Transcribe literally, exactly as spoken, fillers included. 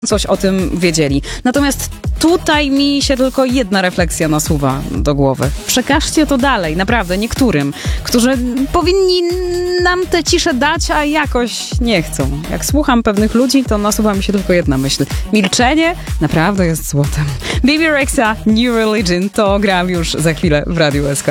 coś o tym wiedzieli. Natomiast tutaj mi się tylko jedna refleksja nasuwa do głowy. Przekażcie to dalej, naprawdę, niektórym, którzy powinni nam tę ciszę dać, a jakoś nie chcą. Jak słucham pewnych ludzi, to nasuwa mi się tylko jedna myśl. Milczenie naprawdę jest złotem. Baby Rexha, New Religion, to gram już za chwilę w Radiu S K.